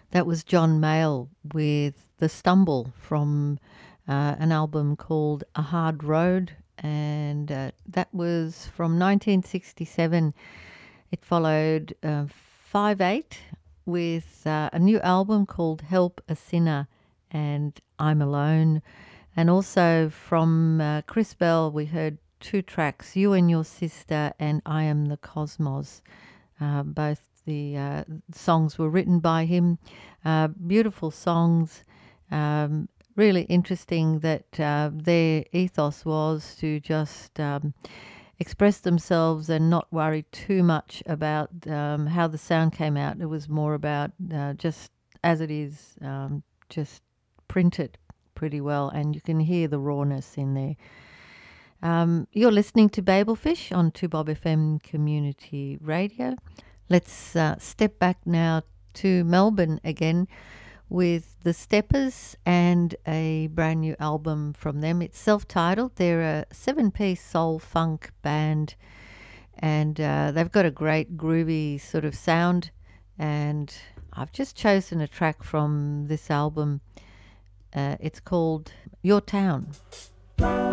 That was John Mayall with The Stumble from an album called A Hard Road, and that was from 1967. It followed 5/8 with a new album called Help a Sinner and I'm Alone. And also from Chris Bell, we heard two tracks, You and Your Sister and I Am the Cosmos. Both the songs were written by him. Beautiful songs. Really interesting that their ethos was to just express themselves and not worry too much about how the sound came out. It was more about just as it is, just print it pretty well, and you can hear the rawness in there. You're listening to Babelfish on 2Bob FM Community Radio. Let's step back now to Melbourne again with the Steppers and a brand new album from them. It's self-titled. They're a 7-piece soul funk band, and they've got a great groovy sort of sound. And I've just chosen a track from this album. It's called Your Town.